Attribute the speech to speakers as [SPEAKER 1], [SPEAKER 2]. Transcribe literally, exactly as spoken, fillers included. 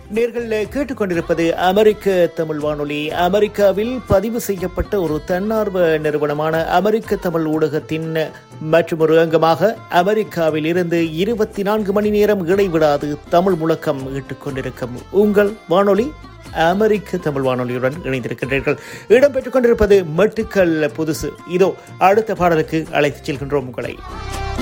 [SPEAKER 1] நேர்கள் கேட்டுக்கொண்டிருப்பது அமெரிக்க தமிழ் வானொலி. அமெரிக்காவில் பதிவு செய்யப்பட்ட ஒரு தன்னார்வ நிறுவனமான அமெரிக்க தமிழ் ஊடகத்தின் மற்றொரு அங்கமாக அமெரிக்காவில் இருந்து இருபத்தி நான்கு மணி நேரம் இடைவிடாது தமிழ் முழக்கம் ஈட்டுக் கொண்டிருக்கும் உங்கள் வானொலி அமெரிக்க தமிழ் வானொலியுடன் இணைந்திருக்கின்றீர்கள். இடம்பெற்றுக் கொண்டிருப்பது மெட்டுக்கள் புதுசு. இதோ அடுத்த பாடலுக்கு அழைத்துச் செல்கின்றோம் உங்களை.